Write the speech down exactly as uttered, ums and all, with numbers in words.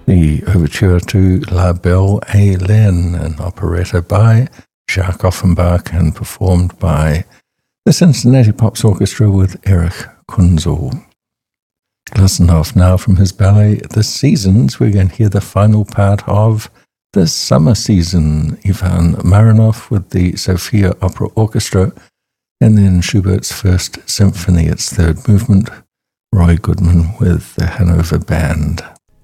The overture to La Belle Hélène, an operetta by Jacques Offenbach and performed by the Cincinnati Pops Orchestra with Erich Kunzel. Listen off now from his ballet The Seasons. We're going to hear the final part of The Summer Season, Ivan Marinov with the Sofia Opera Orchestra, and then Schubert's First Symphony, its third movement, Roy Goodman with the Hanover Band.